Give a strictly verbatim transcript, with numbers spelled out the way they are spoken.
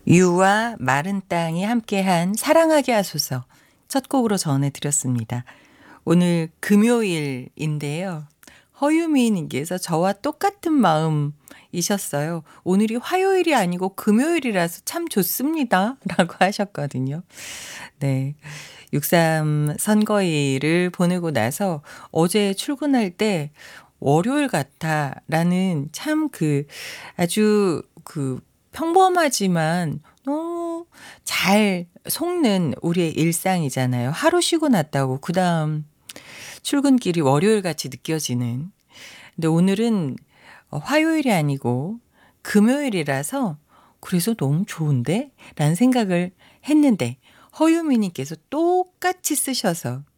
유와 마른 땅이 함께한 사랑하게 하소서 첫 곡으로 전해드렸습니다. 오늘 금요일인데요. 허유미님께서 저와 똑같은 마음이셨어요. 오늘이 화요일이 아니고 금요일이라서 참 좋습니다. 라고 하셨거든요. 네. 육삼 선거일을 보내고 나서 어제 출근할 때 월요일 같아 라는 참 그 아주 그 평범하지만 너무 잘 속는 우리의 일상이잖아요. 하루 쉬고 났다고 그다음 출근길이 월요일같이 느껴지는. 근데 오늘은 어 화요일이 아니고 금요일이라서 '그래서 너무 좋은데?' 라는 생각을 했는데 허유미 님께서 똑같이 쓰셔서